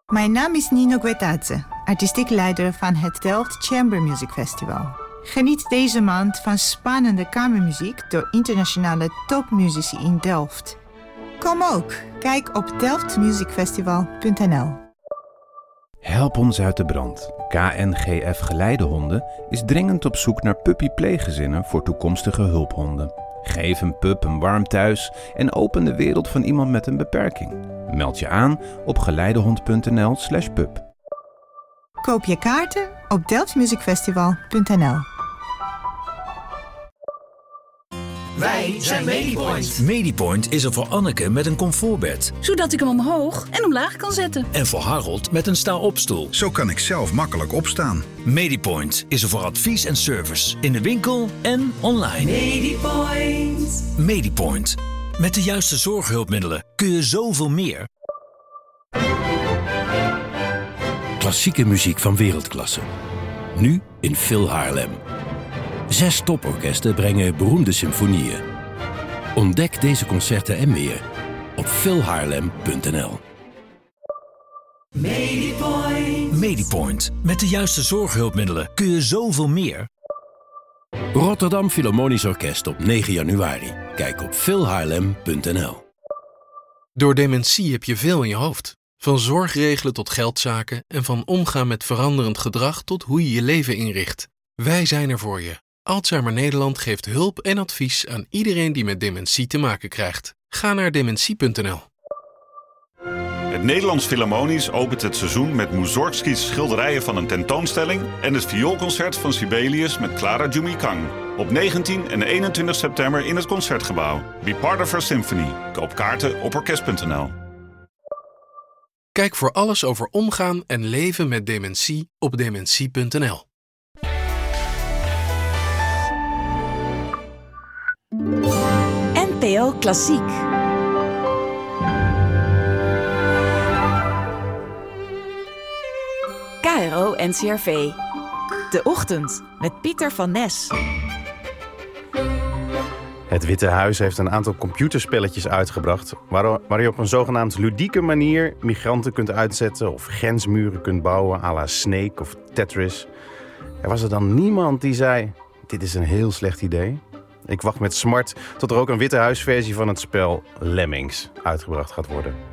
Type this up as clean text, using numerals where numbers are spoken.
Mijn naam is Nino Guetadze, artistiek leider van het Delft Chamber Music Festival. Geniet deze maand van spannende kamermuziek door internationale topmuzici in Delft. Kom ook, kijk op delftmusicfestival.nl. Help ons uit de brand. KNGF Geleidehonden is dringend op zoek naar puppy-pleeggezinnen voor toekomstige hulphonden. Geef een pup een warm thuis en open de wereld van iemand met een beperking. Meld je aan op geleidehond.nl/pup. Koop je kaarten op delftmusicfestival.nl. Wij zijn Medipoint. Medipoint is er voor Anneke met een comfortbed. Zodat ik hem omhoog en omlaag kan zetten. En voor Harold met een sta-opstoel. Zo kan ik zelf makkelijk opstaan. Medipoint is er voor advies en service. In de winkel en online. Medipoint. Medipoint. Met de juiste zorghulpmiddelen kun je zoveel meer. Klassieke muziek van wereldklasse. Nu in Phil Haarlem. 6 toporkesten brengen beroemde symfonieën. Ontdek deze concerten en meer op philhaarlem.nl. Medipoint. Medipoint. Met de juiste zorghulpmiddelen kun je zoveel meer. Rotterdam Philharmonisch Orkest op 9 januari. Kijk op philhaarlem.nl. Door dementie heb je veel in je hoofd. Van zorgregelen tot geldzaken en van omgaan met veranderend gedrag tot hoe je je leven inricht. Wij zijn er voor je. Alzheimer Nederland geeft hulp en advies aan iedereen die met dementie te maken krijgt. Ga naar dementie.nl. Het Nederlands Philharmonisch opent het seizoen met Mussorgskis schilderijen van een tentoonstelling en het vioolconcert van Sibelius met Clara Jumikang. Op 19 en 21 september in het Concertgebouw. Be part of our symphony. Koop kaarten op orkest.nl. Kijk voor alles over omgaan en leven met dementie op dementie.nl. NPO Klassiek. KRO NCRV. De Ochtend met Pieter van Nes. Het Witte Huis heeft een aantal computerspelletjes uitgebracht waar je op een zogenaamd ludieke manier migranten kunt uitzetten of grensmuren kunt bouwen à la Snake of Tetris. Er was er dan niemand die zei, dit is een heel slecht idee? Ik wacht met smart tot er ook een Witte Huisversie van het spel Lemmings uitgebracht gaat worden.